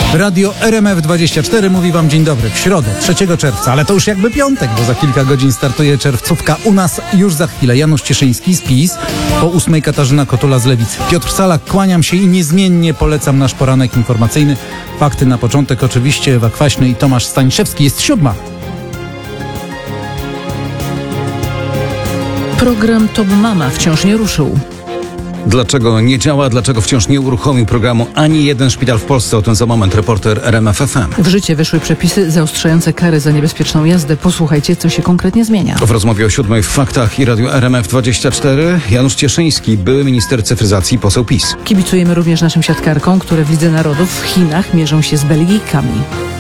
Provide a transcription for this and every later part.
Radio RMF24 mówi wam dzień dobry w środę, 3 czerwca, ale to już jakby piątek, bo za kilka godzin startuje czerwcówka. U nas już za chwilę Janusz Cieszyński z PiS, po 8 Katarzyna Kotula z Lewicy. Piotr Salak, kłaniam się i niezmiennie polecam nasz poranek informacyjny. Fakty na początek oczywiście, Ewa Kwaśny i Tomasz Staniszewski. Jest 7. Program Top Mama wciąż nie ruszył. Dlaczego nie działa? Dlaczego wciąż nie uruchomił programu ani jeden szpital w Polsce? O tym za moment reporter RMF FM. W życie weszły przepisy zaostrzające kary za niebezpieczną jazdę. Posłuchajcie, co się konkretnie zmienia. W rozmowie o 7 w Faktach i Radiu RMF24 Janusz Cieszyński, były minister cyfryzacji i poseł PiS. Kibicujemy również naszym siatkarkom, które w Lidze Narodów w Chinach mierzą się z Belgijkami.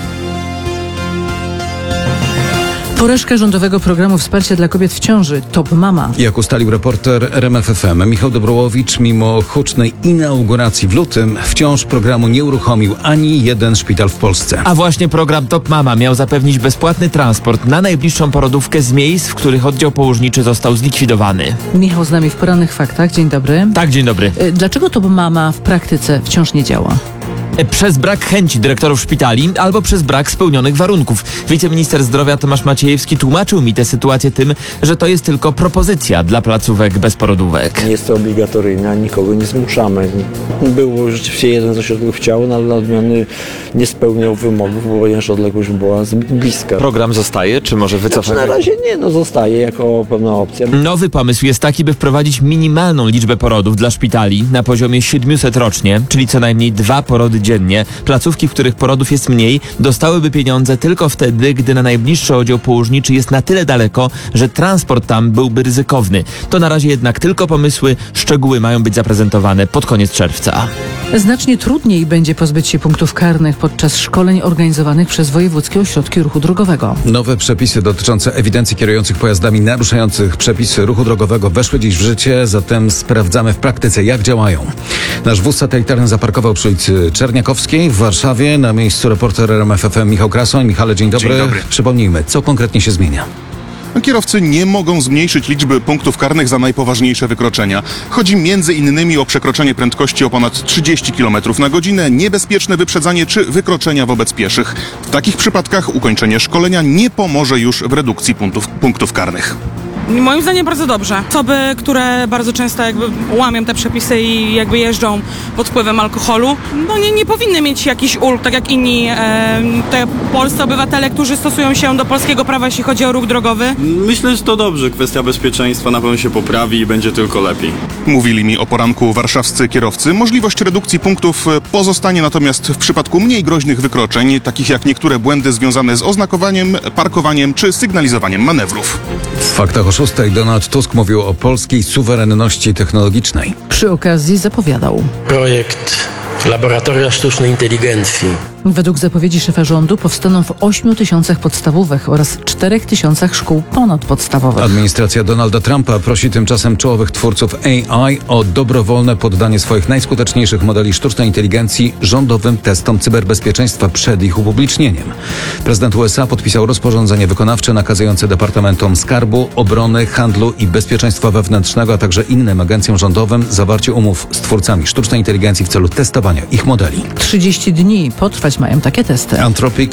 Porażka rządowego programu wsparcia dla kobiet w ciąży Top Mama. Jak ustalił reporter RMF FM Michał Dobrołowicz, mimo hucznej inauguracji w lutym wciąż programu nie uruchomił ani jeden szpital w Polsce. A właśnie program Top Mama miał zapewnić bezpłatny transport na najbliższą porodówkę z miejsc, w których oddział położniczy został zlikwidowany. Michał z nami w porannych faktach. Dzień dobry. Tak, dzień dobry. Dlaczego Top Mama w praktyce wciąż nie działa? Przez brak chęci dyrektorów szpitali albo przez brak spełnionych warunków. Wiceminister zdrowia Tomasz Maciejewski tłumaczył mi tę sytuację tym, że to jest tylko propozycja dla placówek bez porodówek. Nie jest to obligatoryjne, nikogo nie zmuszamy. Było rzeczywiście jeden z ośrodków chciał, no ale na odmiany nie spełniał wymogów, ponieważ odległość była zbyt bliska. Program zostaje, czy może wycofać? Na razie nie, zostaje jako pewna opcja. Nowy pomysł jest taki, by wprowadzić minimalną liczbę porodów dla szpitali na poziomie 700 rocznie, czyli co najmniej 2 porody dziennie. Placówki, w których porodów jest mniej, dostałyby pieniądze tylko wtedy, gdy na najbliższy oddział położniczy jest na tyle daleko, że transport tam byłby ryzykowny. To na razie jednak tylko pomysły, szczegóły mają być zaprezentowane pod koniec czerwca. Znacznie trudniej będzie pozbyć się punktów karnych podczas szkoleń organizowanych przez wojewódzkie ośrodki ruchu drogowego. Nowe przepisy dotyczące ewidencji kierujących pojazdami naruszających przepisy ruchu drogowego weszły dziś w życie, zatem sprawdzamy w praktyce, jak działają. Nasz wóz satelitarny zaparkował przy ulicy Czerniakowskiej w Warszawie. Na miejscu reporter RMF FM Michał Krasoń. Michale, dzień dobry. Dzień dobry. Przypomnijmy, co konkretnie się zmienia. Kierowcy nie mogą zmniejszyć liczby punktów karnych za najpoważniejsze wykroczenia. Chodzi m.in. o przekroczenie prędkości o ponad 30 km na godzinę, niebezpieczne wyprzedzanie czy wykroczenia wobec pieszych. W takich przypadkach ukończenie szkolenia nie pomoże już w redukcji punktów karnych. Moim zdaniem bardzo dobrze. Osoby, które bardzo często łamią te przepisy i jeżdżą pod wpływem alkoholu, nie powinny mieć jakichś ulg, tak jak inni te polscy obywatele, którzy stosują się do polskiego prawa, jeśli chodzi o ruch drogowy. Myślę, że to dobrze. Kwestia bezpieczeństwa na pewno się poprawi i będzie tylko lepiej. Mówili mi o poranku warszawscy kierowcy. Możliwość redukcji punktów pozostanie natomiast w przypadku mniej groźnych wykroczeń, takich jak niektóre błędy związane z oznakowaniem, parkowaniem czy sygnalizowaniem manewrów. W Faktach o 6 Donald Tusk mówił o polskiej suwerenności technologicznej. Przy okazji zapowiadał. Projekt Laboratoria Sztucznej Inteligencji. Według zapowiedzi szefa rządu powstaną w 8 000 podstawówek oraz 4 000 szkół ponadpodstawowych. Administracja Donalda Trumpa prosi tymczasem czołowych twórców AI o dobrowolne poddanie swoich najskuteczniejszych modeli sztucznej inteligencji rządowym testom cyberbezpieczeństwa przed ich upublicznieniem. Prezydent USA podpisał rozporządzenie wykonawcze nakazujące Departamentom Skarbu, Obrony, Handlu i Bezpieczeństwa Wewnętrznego, a także innym agencjom rządowym zawarcie umów z twórcami sztucznej inteligencji w celu testowania ich modeli. 30 dni potrwać mają takie testy. Anthropic,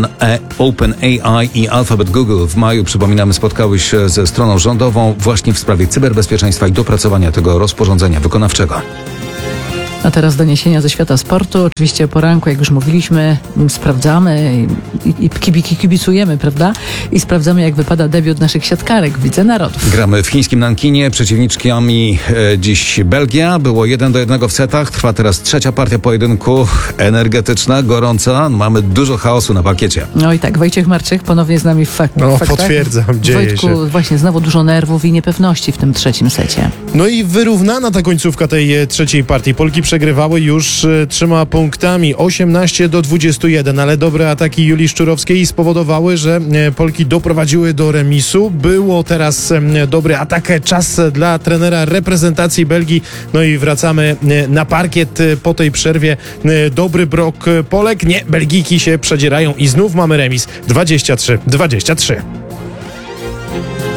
OpenAI i Alphabet Google w maju, przypominamy, spotkały się ze stroną rządową właśnie w sprawie cyberbezpieczeństwa i dopracowania tego rozporządzenia wykonawczego. A teraz doniesienia ze świata sportu. Oczywiście o poranku, jak już mówiliśmy, sprawdzamy i kibicujemy, prawda? I sprawdzamy, jak wypada debiut naszych siatkarek w Lidze Narodów. Gramy w chińskim Nankinie, przeciwniczkami dziś Belgia. Było 1-1 w setach. Trwa teraz trzecia partia pojedynku. Energetyczna, gorąca. Mamy dużo chaosu na parkiecie. No i tak, Wojciech Marczyk ponownie z nami w faktach. Potwierdzam, dzieje Wojtku, się. właśnie znowu dużo nerwów i niepewności w tym trzecim secie. No i wyrównana ta końcówka tej trzeciej partii. Polki przegrywały już 3 punktami, 18-21, ale dobre ataki Julii Szczurowskiej spowodowały, że Polki doprowadziły do remisu. Było teraz dobry atak, czas dla trenera reprezentacji Belgii. No i wracamy na parkiet po tej przerwie. Dobry brok Polek. Nie, Belgijki się przedzierają i znów mamy remis 23-23.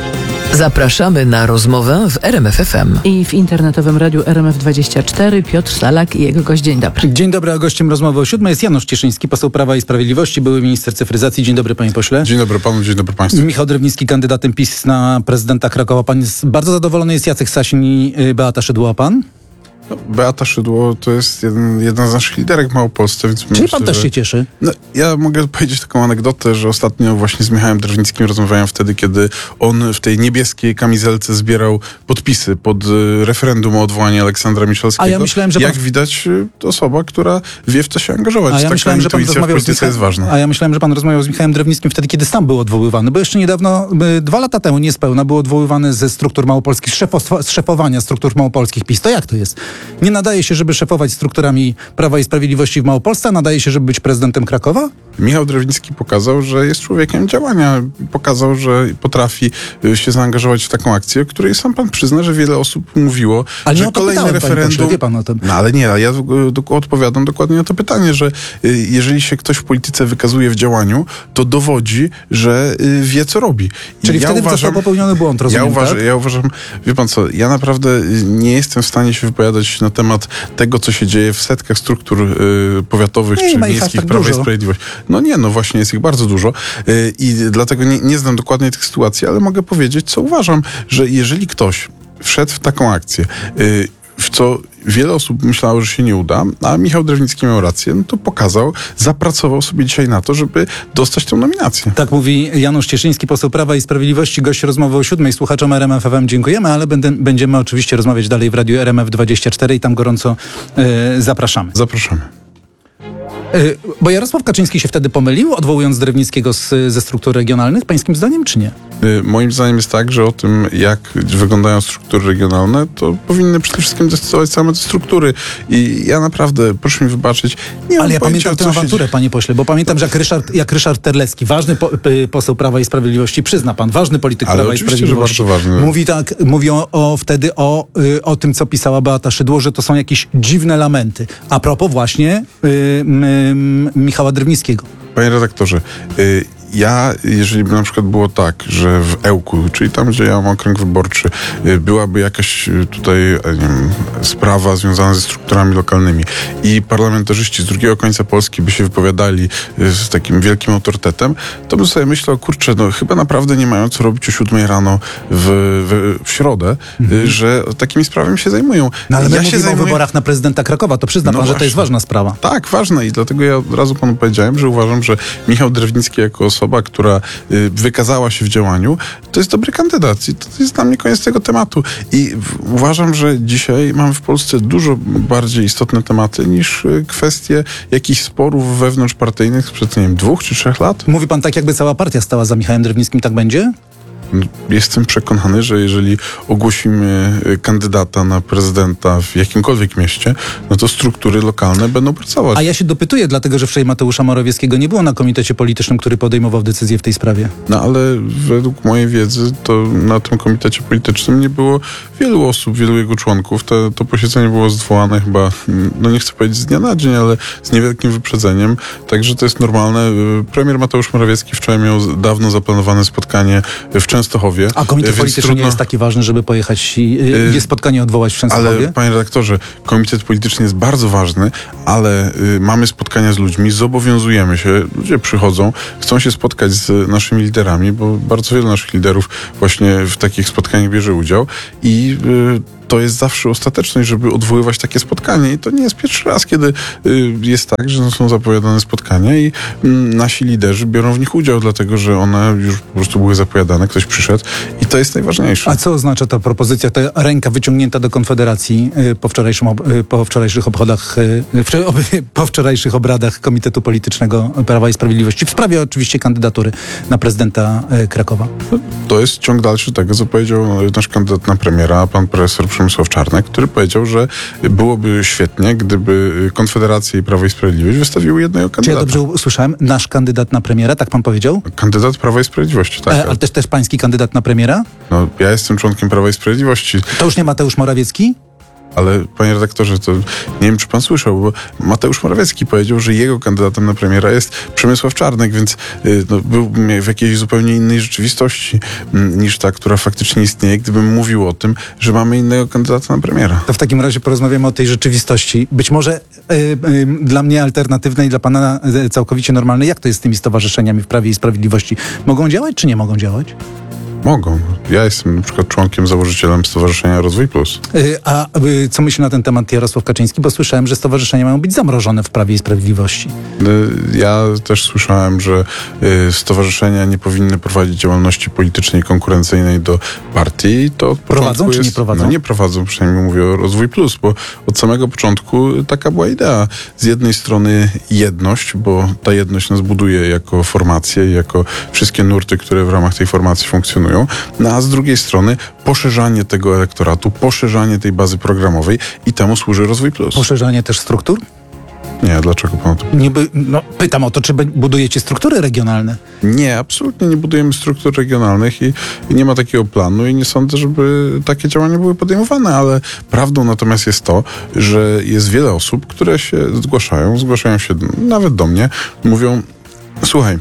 Zapraszamy na rozmowę w RMF FM. I w internetowym radiu RMF24 Piotr Salak i jego gość. Dzień dobry. Dzień dobry, a gościem rozmowy o 7 jest Janusz Cieszyński, poseł Prawa i Sprawiedliwości, były minister cyfryzacji. Dzień dobry, panie pośle. Dzień dobry panu, dzień dobry państwu. Michał Drewnicki, kandydatem PiS na prezydenta Krakowa. Pan jest bardzo zadowolony, jest Jacek Sasin i Beata Szydło, a pan? Beata Szydło to jest jedna z naszych liderek w Małopolsce, więc Czyli myślę, pan też że... się cieszy? No, ja mogę powiedzieć taką anegdotę, że ostatnio właśnie z Michałem Drewnickim rozmawiałem wtedy, kiedy on w tej niebieskiej kamizelce zbierał podpisy pod referendum o odwołanie Aleksandra Miszalskiego. A ja myślałem, że Jak widać, to osoba, która wie w co się angażować. A ja myślałem, że pan intuicja w rozmawiał polityce jest ważna. A ja myślałem, że pan rozmawiał z Michałem Drewnickim wtedy, kiedy sam był odwoływany, bo jeszcze niedawno, 2 lata temu niespełna, był odwoływany ze struktur małopolskich, z szefowania struktur małopolskich PiS. To jak to jest? Nie nadaje się, żeby szefować strukturami Prawa i Sprawiedliwości w Małopolsce, a nadaje się, żeby być prezydentem Krakowa? Michał Drewnicki pokazał, że jest człowiekiem działania. Pokazał, że potrafi się zaangażować w taką akcję, o której sam pan przyzna, że wiele osób mówiło, ale że nie o to kolejne pytałem, referendum... panie pośle, wie pan o tym. No ale nie, ja odpowiadam dokładnie na to pytanie, że jeżeli się ktoś w polityce wykazuje w działaniu, to dowodzi, że wie, co robi. Czyli wtedy został popełniony błąd, rozumiem, tak? Ja uważam, wie pan co, ja naprawdę nie jestem w stanie się wypowiadać na temat tego, co się dzieje w setkach struktur powiatowych czy miejskich Prawa i Sprawiedliwości. No nie, no właśnie jest ich bardzo dużo i dlatego nie znam dokładnie tych sytuacji, ale mogę powiedzieć, co uważam, że jeżeli ktoś wszedł w taką akcję, w co wiele osób myślało, że się nie uda, a Michał Drewnicki miał rację, no to pokazał, zapracował sobie dzisiaj na to, żeby dostać tę nominację. Tak mówi Janusz Cieszyński, poseł Prawa i Sprawiedliwości, gość rozmowy o 7. Słuchaczom RMF FM dziękujemy, ale będziemy oczywiście rozmawiać dalej w radiu RMF24 i tam gorąco zapraszamy. Zapraszamy. Bo Jarosław Kaczyński się wtedy pomylił, odwołując Drewnickiego ze struktur regionalnych, pańskim zdaniem, czy nie? Moim zdaniem jest tak, że o tym, jak wyglądają struktury regionalne, to powinny przede wszystkim decydować same te struktury. I ja naprawdę, proszę mi wybaczyć, nie mam Ale ja pojęcia, pamiętam tę awanturę, panie pośle, bo pamiętam, że jak Ryszard Terlecki, ważny poseł Prawa i Sprawiedliwości, przyzna pan, ważny polityk Prawa i Sprawiedliwości, że bardzo ważny. mówi wtedy o tym, co pisała Beata Szydło, że to są jakieś dziwne lamenty. A propos właśnie Michała Drewnickiego. Panie redaktorze, jeżeli by na przykład było tak, że w Ełku, czyli tam, gdzie ja mam okręg wyborczy, byłaby jakaś tutaj, nie wiem, sprawa związana ze strukturami lokalnymi i parlamentarzyści z drugiego końca Polski by się wypowiadali z takim wielkim autorytetem, to bym sobie myślał, kurczę, no chyba naprawdę nie mają co robić o 7 rano w środę, że takimi sprawami się zajmują. No ale my mówimy o wyborach na prezydenta Krakowa, to przyzna pan, że to jest ważna sprawa. Tak, ważna i dlatego ja od razu panu powiedziałem, że uważam, że Michał Drewnicki jako osoba, która wykazała się w działaniu, to jest dobry kandydat i to jest dla mnie koniec tego tematu. I uważam, że dzisiaj mamy w Polsce dużo bardziej istotne tematy niż kwestie jakichś sporów wewnątrzpartyjnych sprzed, nie wiem, 2 czy 3 lat. Mówi pan tak, jakby cała partia stała za Michałem Drewnickim, tak będzie? Jestem przekonany, że jeżeli ogłosimy kandydata na prezydenta w jakimkolwiek mieście, no to struktury lokalne będą pracować. A ja się dopytuję, dlatego że wczoraj Mateusza Morawieckiego nie było na komitecie politycznym, który podejmował decyzję w tej sprawie. No ale według mojej wiedzy to na tym komitecie politycznym nie było wielu osób, wielu jego członków. To posiedzenie było zwołane chyba, no nie chcę powiedzieć z dnia na dzień, ale z niewielkim wyprzedzeniem. Także to jest normalne. Premier Mateusz Morawiecki wczoraj miał dawno zaplanowane spotkanie w Częstochowie. A komitet polityczny nie jest taki ważny, żeby pojechać i spotkanie odwołać w Częstochowie? Ale panie redaktorze, komitet polityczny jest bardzo ważny, ale mamy spotkania z ludźmi, zobowiązujemy się, ludzie przychodzą, chcą się spotkać z naszymi liderami, bo bardzo wielu naszych liderów właśnie w takich spotkaniach bierze udział i to jest zawsze ostateczność, żeby odwoływać takie spotkanie i to nie jest pierwszy raz, kiedy jest tak, że są zapowiadane spotkania i nasi liderzy biorą w nich udział, dlatego że one już po prostu były zapowiadane, ktoś przyszedł i to jest najważniejsze. A co oznacza ta propozycja, ta ręka wyciągnięta do Konfederacji po wczorajszych obradach Komitetu Politycznego Prawa i Sprawiedliwości w sprawie oczywiście kandydatury na prezydenta Krakowa? To jest ciąg dalszy tego, co powiedział nasz kandydat na premiera, pan profesor Przemysław Czarnek, który powiedział, że byłoby świetnie, gdyby Konfederacja i Prawo i Sprawiedliwość wystawiły jednego kandydata. Czy ja dobrze usłyszałem? Nasz kandydat na premiera, tak pan powiedział? Kandydat Prawa i Sprawiedliwości, tak. Ale też pański kandydat na premiera? No, ja jestem członkiem Prawa i Sprawiedliwości. To już nie Mateusz Morawiecki? Ale panie redaktorze, to nie wiem, czy pan słyszał, bo Mateusz Morawiecki powiedział, że jego kandydatem na premiera jest Przemysław Czarnek, więc był w jakiejś zupełnie innej rzeczywistości niż ta, która faktycznie istnieje, gdybym mówił o tym, że mamy innego kandydata na premiera. To w takim razie porozmawiamy o tej rzeczywistości. Być może dla mnie alternatywnej, dla pana całkowicie normalnej. Jak to jest z tymi stowarzyszeniami w Prawie i Sprawiedliwości? Mogą działać, czy nie mogą działać? Mogą. Ja jestem na przykład członkiem, założycielem Stowarzyszenia Rozwój Plus. A co myśli na ten temat Jarosław Kaczyński? Bo słyszałem, że stowarzyszenia mają być zamrożone w Prawie i Sprawiedliwości. Ja też słyszałem, że stowarzyszenia nie powinny prowadzić działalności politycznej konkurencyjnej do partii. To od prowadzą czy nie prowadzą? No nie prowadzą, przynajmniej mówię o Rozwój Plus, bo od samego początku taka była idea. Z jednej strony jedność, bo ta jedność nas buduje jako formację, jako wszystkie nurty, które w ramach tej formacji funkcjonują. No a z drugiej strony poszerzanie tego elektoratu, poszerzanie tej bazy programowej i temu służy Rozwój Plus. Poszerzanie też struktur? Nie, dlaczego pan to? Pytam o to, czy budujecie struktury regionalne? Nie, absolutnie nie budujemy struktur regionalnych i nie ma takiego planu i nie sądzę, żeby takie działania były podejmowane, ale prawdą natomiast jest to, że jest wiele osób, które się zgłaszają się nawet do mnie, mówią: słuchaj,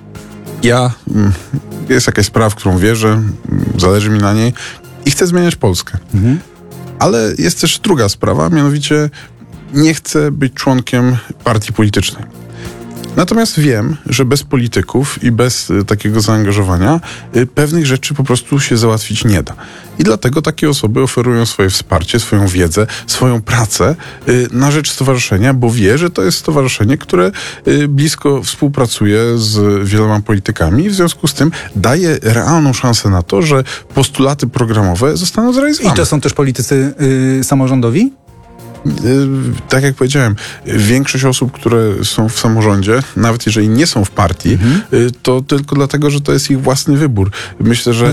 jest jakaś sprawa, w którą wierzę, zależy mi na niej i chcę zmieniać Polskę. Ale jest też druga sprawa, mianowicie nie chcę być członkiem partii politycznej. Natomiast wiem, że bez polityków i bez takiego zaangażowania pewnych rzeczy po prostu się załatwić nie da. I dlatego takie osoby oferują swoje wsparcie, swoją wiedzę, swoją pracę na rzecz stowarzyszenia, bo wie, że to jest stowarzyszenie, które blisko współpracuje z wieloma politykami i w związku z tym daje realną szansę na to, że postulaty programowe zostaną zrealizowane. I to są też politycy samorządowi? Tak jak powiedziałem, większość osób, które są w samorządzie, nawet jeżeli nie są w partii, to tylko dlatego, że to jest ich własny wybór. Myślę, że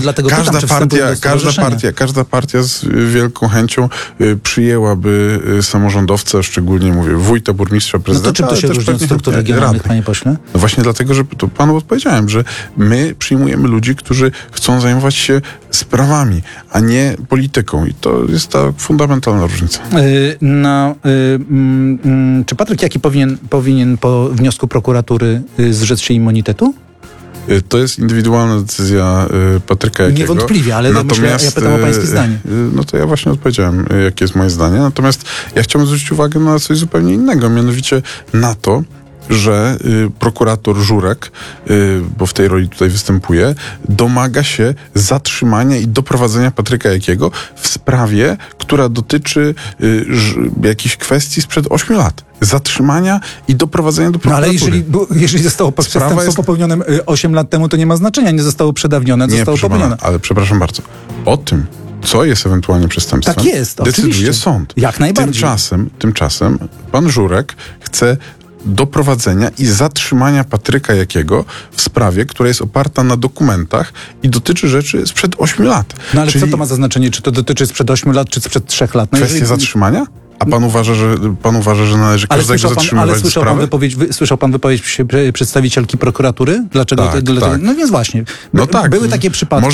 każda partia z wielką chęcią przyjęłaby samorządowca, szczególnie mówię wójta, burmistrza, prezydenta. No to czym to się różni od struktur regionalnych, panie pośle? No właśnie dlatego, że to panu odpowiedziałem, że my przyjmujemy ludzi, którzy chcą zajmować się sprawami, a nie polityką. I to jest ta fundamentalna różnica. Czy Patryk Jaki powinien po wniosku prokuratury zrzec się immunitetu? To jest indywidualna decyzja Patryka Jakiego. Niewątpliwie, ale ja pytam o pańskie zdanie. No to ja właśnie odpowiedziałem, jakie jest moje zdanie. Natomiast ja chciałbym zwrócić uwagę na coś zupełnie innego, mianowicie na to, że prokurator Żurek, bo w tej roli tutaj występuje, domaga się zatrzymania i doprowadzenia Patryka Jakiego w sprawie, która dotyczy jakichś kwestii sprzed 8 lat. Zatrzymania i doprowadzenia do prokuratury. No ale jeżeli zostało przestępstwo popełnione 8 lat temu, to nie ma znaczenia, nie zostało przedawnione, zostało popełnione. Ale przepraszam bardzo, o tym, co jest ewentualnie przestępstwem, tak jest, decyduje oczywiście. sąd. Jak najbardziej. Tymczasem pan Żurek chce doprowadzenia i zatrzymania Patryka Jakiego w sprawie, która jest oparta na dokumentach i dotyczy rzeczy sprzed 8 lat. No ale co to ma za znaczenie? Czy to dotyczy sprzed 8 lat, czy sprzed 3 lat? Kwestia zatrzymania? A pan uważa, że należy każdego zatrzymywać do sprawy? Słyszał pan wypowiedź przedstawicielki prokuratury? Dlaczego? Tak. No więc właśnie. Były takie przypadki.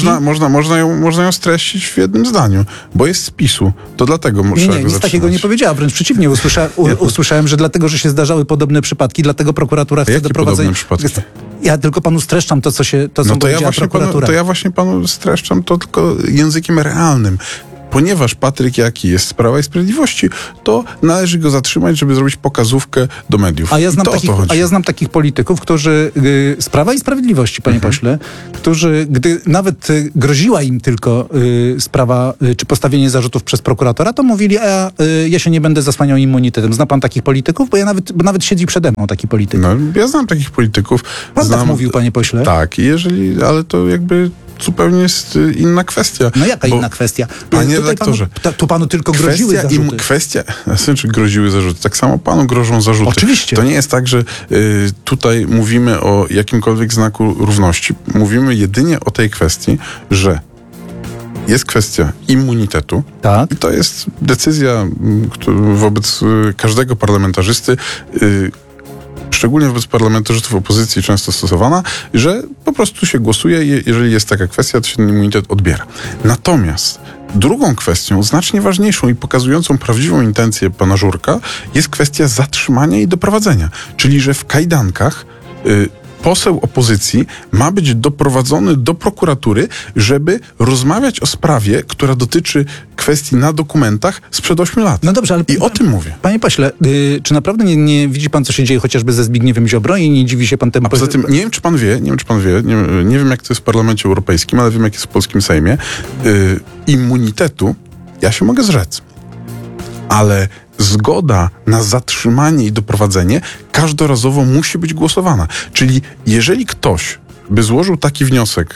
Można ją streścić w jednym zdaniu, bo jest z PiS-u. To dlatego trzeba go zatrzymać. Nic takiego nie powiedziała. Wręcz przeciwnie. Usłyszałem, że dlatego, że się zdarzały podobne przypadki, dlatego prokuratura chce doprowadzenia. Ja tylko panu streszczam to, co powiedziała prokuratura. To ja właśnie panu streszczam to tylko językiem realnym. Ponieważ Patryk Jaki jest z Prawa i Sprawiedliwości, to należy go zatrzymać, żeby zrobić pokazówkę do mediów. A ja znam takich polityków, którzy z Prawa i Sprawiedliwości, panie pośle, którzy, gdy nawet groziła im tylko sprawa, czy postawienie zarzutów przez prokuratora, to mówili, ja się nie będę zasłaniał immunitetem. Zna pan takich polityków? Bo nawet siedzi przede mną taki polityk. No, ja znam takich polityków. Pan tak mówił, panie pośle? Tak, ale to jakby zupełnie jest inna kwestia. No jaka inna kwestia? Panie redaktorze, tu panu tylko groziły zarzuty. Znaczy groziły zarzuty. Tak samo panu grożą zarzuty. Oczywiście. To nie jest tak, że tutaj mówimy o jakimkolwiek znaku równości. Mówimy jedynie o tej kwestii, że jest kwestia immunitetu. Tak. I to jest decyzja wobec każdego parlamentarzysty, szczególnie wobec parlamentarzystów opozycji często stosowana, że po prostu się głosuje, jeżeli jest taka kwestia, to się ten immunitet odbiera. Natomiast Drugą kwestią, znacznie ważniejszą i pokazującą prawdziwą intencję pana Żurka, jest kwestia zatrzymania i doprowadzenia. Czyli, że w kajdankach poseł opozycji ma być doprowadzony do prokuratury, żeby rozmawiać o sprawie, która dotyczy kwestii na dokumentach sprzed 8 lat. No dobrze, ale I o tym mówię. Panie pośle, czy naprawdę nie widzi pan, co się dzieje chociażby ze Zbigniewem Ziobro i nie dziwi się pan temu? A poza tym, nie wiem, czy pan wie, nie wiem, jak to jest w Parlamencie Europejskim, ale wiem, jak jest w polskim Sejmie. Immunitetu ja się mogę zrzec. Ale zgoda na zatrzymanie i doprowadzenie każdorazowo musi być głosowana. Czyli jeżeli ktoś by złożył taki wniosek,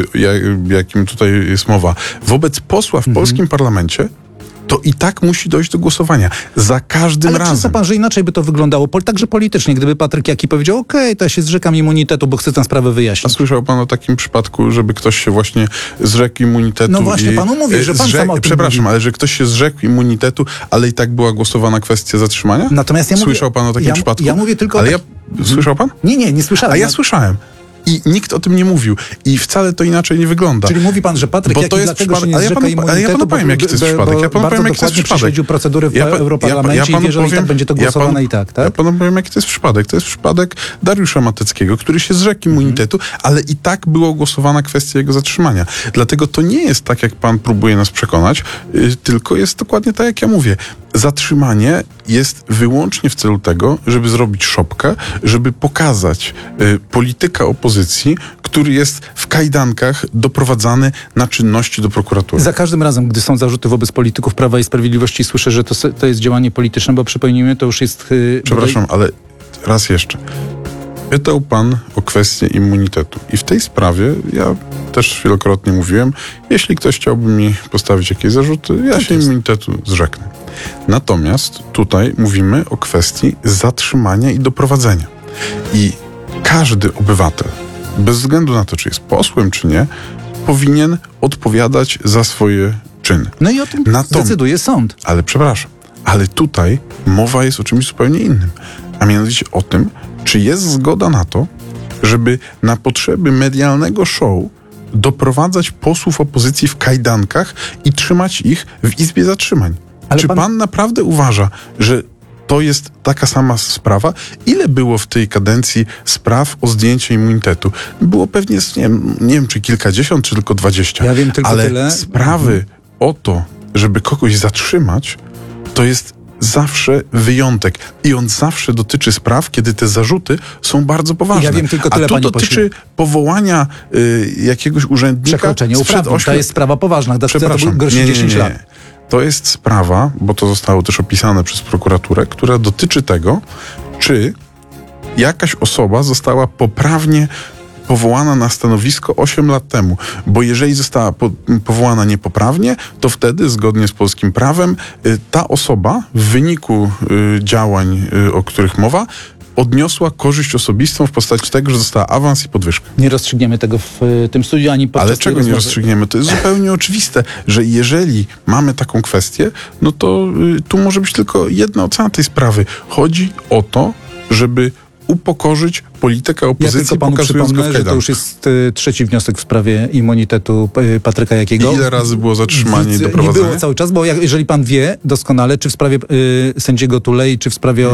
jakim tutaj jest mowa, wobec posła w polskim parlamencie, to i tak musi dojść do głosowania. Za każdym Ale razem. przyzna pan, że inaczej by to wyglądało, także politycznie, gdyby Patryk Jaki powiedział, okej, to ja się zrzekam immunitetu, bo chcę tę sprawę A wyjaśnić. słyszał pan o takim przypadku, żeby ktoś się właśnie zrzekł immunitetu? No właśnie panu mówię, że pan sam o tym Przepraszam, mówi. ale że ktoś się zrzekł immunitetu, ale i tak była głosowana kwestia zatrzymania? Natomiast ja mówię, Słyszał pan o takim przypadku? Ja mówię tylko... Ale słyszał pan? Nie słyszałem. A ja słyszałem. I nikt o tym nie mówił. I wcale to inaczej nie wygląda. Czyli mówi pan, że Patryk Jaki dlatego się nie zrzeka immunitetu, ale ja panu powiem, jaki to jest przypadek. Ja panu bardzo powiem, jaki to jest dokładnie przypadek. prześledził procedury w Europarlamencie i wie, że i tak będzie to głosowane i tak, tak? Ja panu powiem, jaki to jest przypadek. To jest przypadek Dariusza Mateckiego, który się zrzekł immunitetu, ale i tak była głosowana kwestia jego zatrzymania. Dlatego to nie jest tak, jak pan próbuje nas przekonać, tylko jest dokładnie tak, jak ja mówię. Zatrzymanie jest wyłącznie w celu tego, żeby zrobić szopkę, żeby pokazać polityka opozycji, który jest w kajdankach doprowadzany na czynności do prokuratury. Za każdym razem, gdy są zarzuty wobec polityków Prawa i Sprawiedliwości, słyszę, że to jest działanie polityczne, bo przypomnijmy, to już jest... Przepraszam, ale raz jeszcze. Pytał pan o kwestię immunitetu. I w tej sprawie ja też wielokrotnie mówiłem, jeśli ktoś chciałby mi postawić jakieś zarzuty, ja się immunitetu zrzeknę. Natomiast tutaj mówimy o kwestii zatrzymania i doprowadzenia. I każdy obywatel, bez względu na to, czy jest posłem, czy nie, powinien odpowiadać za swoje czyny. No i o tym decyduje sąd. Ale przepraszam, ale tutaj mowa jest o czymś zupełnie innym. A mianowicie o tym, czy jest zgoda na to, żeby na potrzeby medialnego show doprowadzać posłów opozycji w kajdankach i trzymać ich w Izbie Zatrzymań. Ale czy pan naprawdę uważa, że to jest taka sama sprawa? Ile było w tej kadencji spraw o zdjęcie immunitetu? Było pewnie, nie wiem, czy kilkadziesiąt, czy tylko 20. Ja wiem tylko ale tyle. Sprawy o to, żeby kogoś zatrzymać, to jest zawsze wyjątek. I on zawsze dotyczy spraw, kiedy te zarzuty są bardzo poważne. Ja wiem tylko tyle, a tu panie dotyczy powołania jakiegoś urzędnika przekroczenie sprzed uprawnień. 8 To jest sprawa poważna. Przepraszam, To grozi 10 lat. To jest sprawa, bo to zostało też opisane przez prokuraturę, która dotyczy tego, czy jakaś osoba została poprawnie powołana na stanowisko 8 lat temu. Bo jeżeli została powołana niepoprawnie, to wtedy, zgodnie z polskim prawem, ta osoba w wyniku działań, o których mowa, odniosła korzyść osobistą w postaci tego, że dostała awans i podwyżkę. Nie rozstrzygniemy tego w tym studiu, ani podczas Ale czego nie rozstrzygniemy? To jest zupełnie oczywiste, że jeżeli mamy taką kwestię, no to tu może być tylko jedna ocena tej sprawy. Chodzi o to, żeby upokorzyć politykę opozycji, ja tylko panu pokazując go w przypomnę, że to już jest trzeci wniosek w sprawie immunitetu Patryka Jakiego. I ile razy było zatrzymanie i doprowadzenie? Nie było cały czas, bo jeżeli pan wie doskonale, czy w sprawie sędziego Tulei, czy w sprawie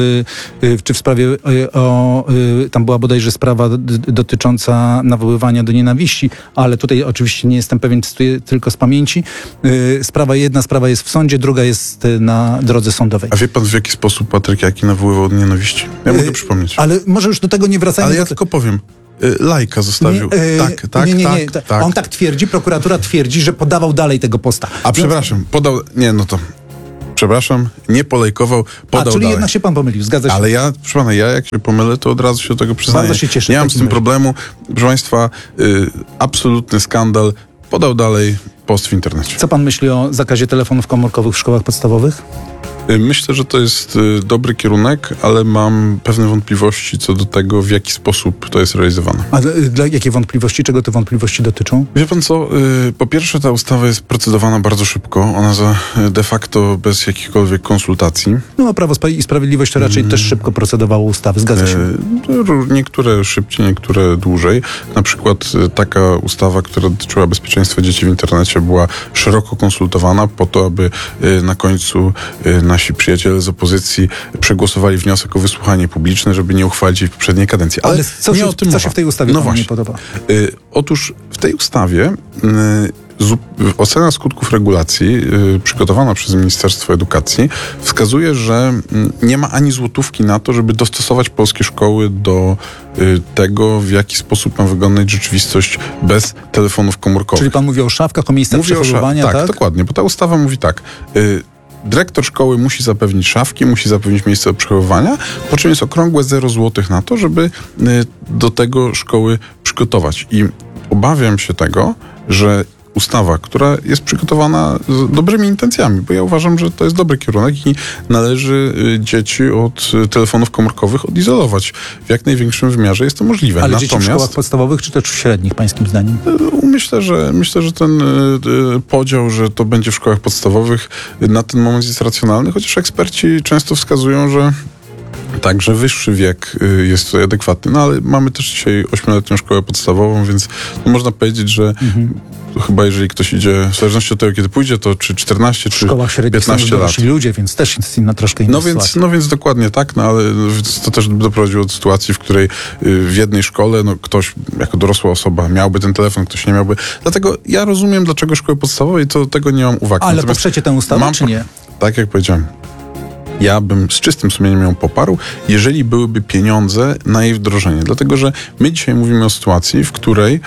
tam była bodajże sprawa dotycząca nawoływania do nienawiści, ale tutaj oczywiście nie jestem pewien, cytuję tylko z pamięci. Jedna sprawa jest w sądzie, druga jest na drodze sądowej. A wie pan, w jaki sposób Patryk Jaki nawoływał do nienawiści? Ja mogę przypomnieć. Ale może już do tego nie wracajmy. Ale ja tylko powiem. Lajka zostawił. Tak. On tak twierdzi, prokuratura twierdzi, że podawał dalej tego posta. A przepraszam, podał... Nie, no to... Przepraszam, nie polejkował, podał czyli dalej. jednak się pan pomylił, zgadza się. Ale ja, proszę pana, jak się pomylę, to od razu się do tego przyznaję. Bardzo się cieszę. Nie mam z tym problemu. Proszę państwa, absolutny skandal. Podał dalej post w internecie. Co pan myśli o zakazie telefonów komórkowych w szkołach podstawowych? Myślę, że to jest dobry kierunek, ale mam pewne wątpliwości co do tego, w jaki sposób to jest realizowane. A jakie wątpliwości? Czego te wątpliwości dotyczą? Wie pan co, po pierwsze ta ustawa jest procedowana bardzo szybko, ona de facto bez jakichkolwiek konsultacji. No, Prawo i Sprawiedliwość to raczej też szybko procedowało ustawy, zgadza się. Niektóre szybciej, niektóre dłużej. Na przykład taka ustawa, która dotyczyła bezpieczeństwa dzieci w internecie, była szeroko konsultowana po to, aby na końcu nasi przyjaciele z opozycji przegłosowali wniosek o wysłuchanie publiczne, żeby nie uchwalić jej w poprzedniej kadencji. Ale co się w tej ustawie panu nie podoba? Otóż w tej ustawie ocena skutków regulacji przygotowana przez Ministerstwo Edukacji wskazuje, że nie ma ani złotówki na to, żeby dostosować polskie szkoły do tego, w jaki sposób ma wyglądać rzeczywistość bez telefonów komórkowych. Czyli pan mówi o szafkach, o miejscach przechowywania, tak? Dokładnie, bo ta ustawa mówi tak. Dyrektor szkoły musi zapewnić szafki, musi zapewnić miejsce do przechowywania, po czym jest okrągłe 0 złotych na to, żeby do tego szkoły przygotować. I obawiam się tego, że ustawa, która jest przygotowana z dobrymi intencjami, bo ja uważam, że to jest dobry kierunek i należy dzieci od telefonów komórkowych odizolować. W jak największym wymiarze jest to możliwe. Ale dzieci w szkołach podstawowych czy też w średnich, pańskim zdaniem? Myślę, że ten podział, że to będzie w szkołach podstawowych, na ten moment jest racjonalny, chociaż eksperci często wskazują, że także wyższy wiek jest tutaj adekwatny. No ale mamy też dzisiaj 8-letnią szkołę podstawową, więc można powiedzieć, że chyba jeżeli ktoś idzie, w zależności od tego, kiedy pójdzie, to czy 14, czy 15 lat. Ludzie, więc też jest inna troszkę inna sytuacja. No więc dokładnie tak, no ale to też doprowadziło do sytuacji, w której w jednej szkole ktoś jako dorosła osoba miałby ten telefon, ktoś nie miałby. Dlatego ja rozumiem, dlaczego szkoły podstawowej, to tego nie mam uwagi. Ale poprzecie tę ustawę, czy nie? Tak jak powiedziałem. Ja bym z czystym sumieniem ją poparł, jeżeli byłyby pieniądze na jej wdrożenie. Dlatego, że my dzisiaj mówimy o sytuacji, w której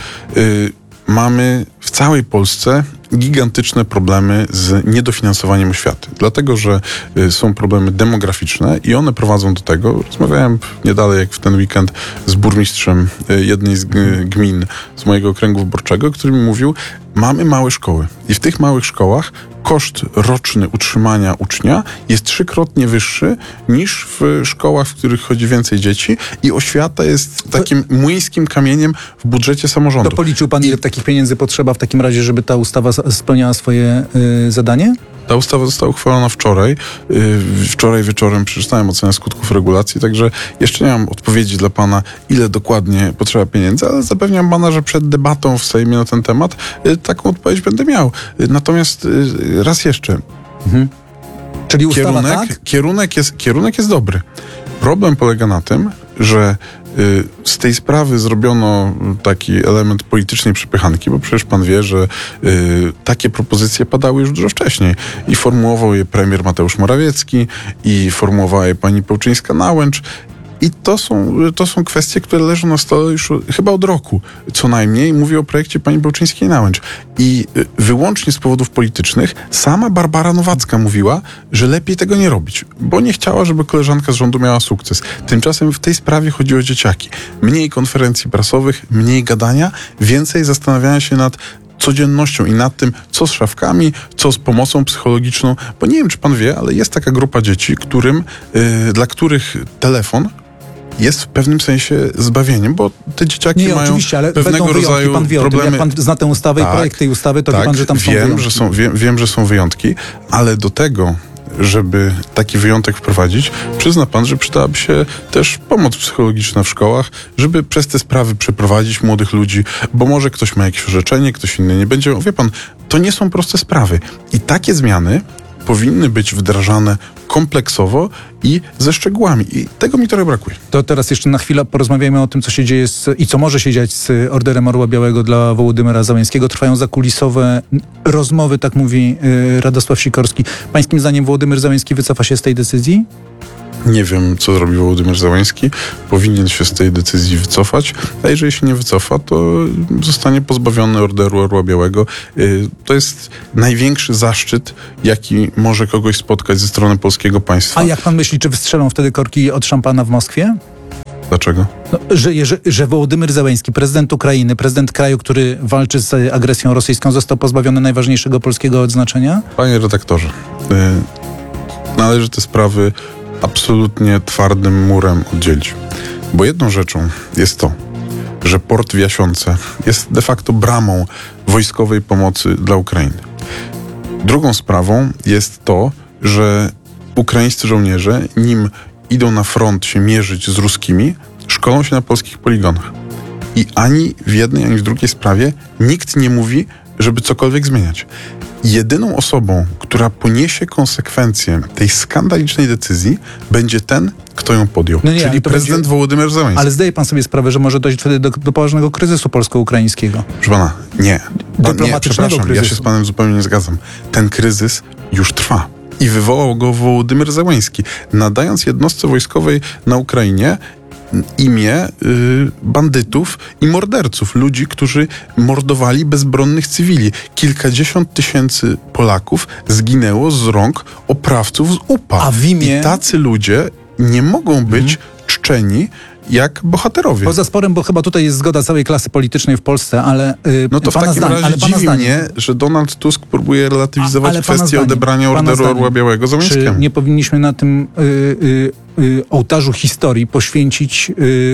mamy w całej Polsce gigantyczne problemy z niedofinansowaniem oświaty. Dlatego, że są problemy demograficzne i one prowadzą do tego, rozmawiałem niedalej jak w ten weekend z burmistrzem jednej z gmin z mojego okręgu wyborczego, który mi mówił, mamy małe szkoły i w tych małych szkołach koszt roczny utrzymania ucznia jest 3-krotnie wyższy niż w szkołach, w których chodzi więcej dzieci i oświata jest takim młyńskim kamieniem w budżecie samorządu. To policzył pan, ile takich pieniędzy potrzeba w takim razie, żeby ta ustawa spełniała swoje zadanie? Ta ustawa została uchwalona wczoraj. Wczoraj wieczorem przeczytałem ocenę skutków regulacji, także jeszcze nie mam odpowiedzi dla pana, ile dokładnie potrzeba pieniędzy, ale zapewniam pana, że przed debatą w Sejmie na ten temat taką odpowiedź będę miał. Natomiast raz jeszcze. Czyli ustawa, tak? Kierunek jest dobry. Problem polega na tym, że z tej sprawy zrobiono taki element politycznej przepychanki, bo przecież pan wie, że takie propozycje padały już dużo wcześniej. I formułował je premier Mateusz Morawiecki, i formułowała je pani Pełczyńska-Nałęcz. I to są kwestie, które leżą na stole już chyba od roku, co najmniej. Mówię o projekcie pani Bełczyńskiej-Nałęcz. I wyłącznie z powodów politycznych sama Barbara Nowacka mówiła, że lepiej tego nie robić, bo nie chciała, żeby koleżanka z rządu miała sukces. Tymczasem w tej sprawie chodzi o dzieciaki. Mniej konferencji prasowych, mniej gadania, więcej zastanawiania się nad codziennością i nad tym, co z szafkami, co z pomocą psychologiczną, bo nie wiem, czy pan wie, ale jest taka grupa dzieci, dla których telefon jest w pewnym sensie zbawieniem, bo te dzieciaki mają oczywiście, ale pewnego rodzaju pan wie problemy. Jak pan zna tę ustawę i projekt tej ustawy, to wie pan, że tam są wyjątki. Wiem, że są wyjątki, ale do tego, żeby taki wyjątek wprowadzić, przyzna pan, że przydałaby się też pomoc psychologiczna w szkołach, żeby przez te sprawy przeprowadzić młodych ludzi, bo może ktoś ma jakieś orzeczenie, ktoś inny nie będzie. Wie pan, to nie są proste sprawy. I takie zmiany powinny być wdrażane kompleksowo i ze szczegółami. I tego mi trochę brakuje. To teraz jeszcze na chwilę porozmawiajmy o tym, co się dzieje i co może się dziać z Orderem Orła Białego dla Wołodymyra Zełenskiego. Trwają zakulisowe rozmowy, tak mówi Radosław Sikorski. Pańskim zdaniem Wołodymyr Zełenski wycofa się z tej decyzji? Nie wiem, co zrobi Wołodymyr Zełenski. Powinien się z tej decyzji wycofać, a jeżeli się nie wycofa, to zostanie pozbawiony Orderu Orła Białego. To jest największy zaszczyt, jaki może kogoś spotkać ze strony polskiego państwa. A jak pan myśli, czy wystrzelą wtedy korki od szampana w Moskwie? Dlaczego? No, że Wołodymyr Zełenski, prezydent Ukrainy, prezydent kraju, który walczy z agresją rosyjską, został pozbawiony najważniejszego polskiego odznaczenia? Panie redaktorze, Należy te sprawy absolutnie twardym murem oddzielić. Bo jedną rzeczą jest to, że port w Jasiące jest de facto bramą wojskowej pomocy dla Ukrainy. Drugą sprawą jest to, że ukraińscy żołnierze, nim idą na front się mierzyć z ruskimi, szkolą się na polskich poligonach. I ani w jednej, ani w drugiej sprawie nikt nie mówi, żeby cokolwiek zmieniać. Jedyną osobą, która poniesie konsekwencje tej skandalicznej decyzji, będzie ten, kto ją podjął, No nie, ale czyli to prezydent będzie... Wołodymyr Zełenski. Ale zdaje pan sobie sprawę, że może dojść wtedy do poważnego kryzysu polsko-ukraińskiego? Proszę pana, nie. Dyplomatycznego Przepraszam, kryzysu. ja się z panem zupełnie nie zgadzam. Ten kryzys już trwa. I wywołał go Wołodymyr Zełenski, nadając jednostce wojskowej na Ukrainie imię bandytów i morderców, ludzi, którzy mordowali bezbronnych cywili. Kilkadziesiąt tysięcy Polaków zginęło z rąk oprawców z UPA. A w imię... I tacy ludzie nie mogą być czczeni jak bohaterowie. Poza sporem, bo chyba tutaj jest zgoda całej klasy politycznej w Polsce, ale No to w takim razie dziwi mnie, że Donald Tusk próbuje relatywizować kwestię odebrania Orderu Orła Białego Zełenskiemu. Czy nie powinniśmy na tym ołtarzu historii poświęcić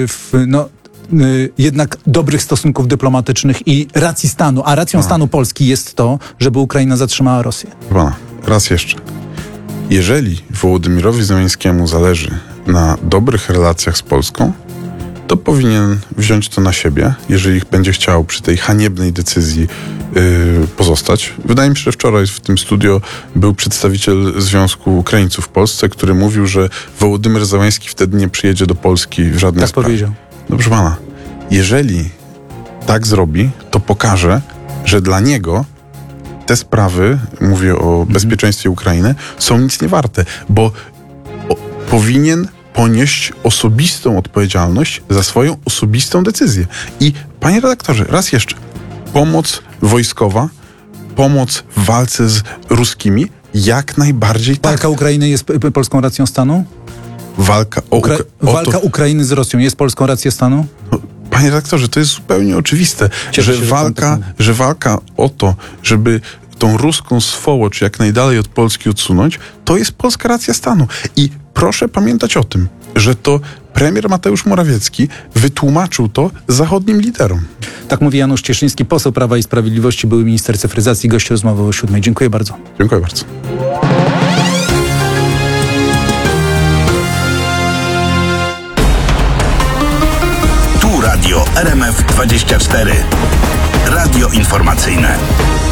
jednak dobrych stosunków dyplomatycznych i racji stanu? A racją stanu Polski jest to, żeby Ukraina zatrzymała Rosję. Pana, raz jeszcze. Jeżeli Wołodymyrowi Zełenskiemu zależy na dobrych relacjach z Polską, to powinien wziąć to na siebie, jeżeli będzie chciał przy tej haniebnej decyzji pozostać. Wydaje mi się, że wczoraj w tym studio był przedstawiciel Związku Ukraińców w Polsce, który mówił, że Wołodymyr Zełenski wtedy nie przyjedzie do Polski w żadnej sprawie. powiedział. No proszę pana, jeżeli tak zrobi, to pokaże, że dla niego te sprawy, mówię o bezpieczeństwie Ukrainy, są nic nie warte, bo powinien ponieść osobistą odpowiedzialność za swoją osobistą decyzję. I panie redaktorze, raz jeszcze, pomoc wojskowa, pomoc w walce z ruskimi, jak najbardziej tak. Walka Ukrainy jest polską racją stanu? Walka Ukrainy z Rosją jest polską racją stanu? Panie redaktorze, to jest zupełnie oczywiste, że walka o to, żeby tą ruską swołocz jak najdalej od Polski odsunąć, to jest polska racja stanu. I proszę pamiętać o tym, że to premier Mateusz Morawiecki wytłumaczył to zachodnim liderom. Tak mówi Janusz Cieszyński, poseł Prawa i Sprawiedliwości, były minister cyfryzacji, gość rozmowy o 7. Dziękuję bardzo. Dziękuję bardzo. Tu Radio RMF 24. Radio informacyjne.